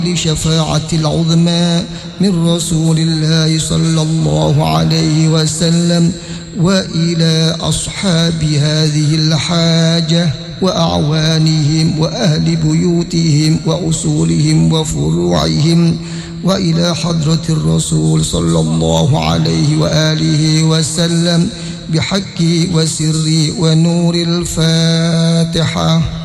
لشفاعة العظمى من رسول الله صلى الله عليه وسلم، وإلى أصحاب هذه الحاجة وأعوانهم وأهل بيوتهم وأصولهم وفروعهم، وإلى حضرة الرسول صلى الله عليه وآله وسلم بحق وسر ونور الفاتحة.